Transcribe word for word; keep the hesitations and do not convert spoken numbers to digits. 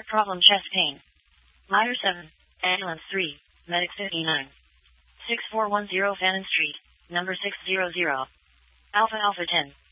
Problem chest pain. Ladder seven, ambulance three, medic fifty-nine. six four one zero Fannin Street, number six hundred. Alpha Alpha ten.